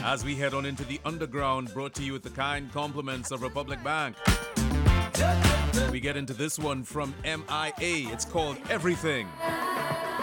as we head on into the underground, brought to you with the kind compliments of Republic Bank. We get into this one from MIA. It's called Everything.